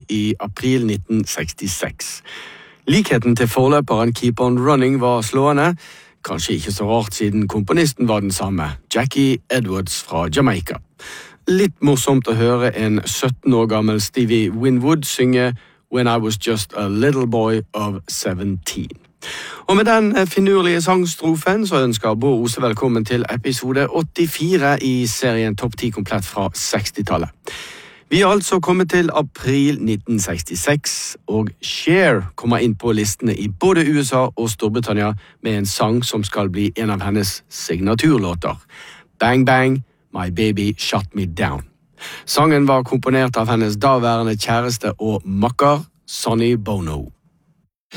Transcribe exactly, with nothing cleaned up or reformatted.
i april nitten sekstiseks. Likheten til forløperen Keep On Running var slående, kanskje ikke så rart siden komponisten var den samme, Jackie Edwards fra Jamaica. Litt morsomt å høre en sytten år gammel Stevie Winwood synge When I Was Just a Little Boy of seventeen. Og med den finurlige sangstrofen så ønsker Bård Ose velkommen til episode åttifire i serien Topp ti komplett fra sekstitallet. Vi er altså kommet til april nitten sekstiseks, og Cher kommer inn på listene i både U S A og Storbritannia med en sang som skal bli en av hennes signaturlåter. Bang Bang, My Baby Shut Me Down. Sangen var komponert av hennes daværende kjæreste og makker, Sonny Bono.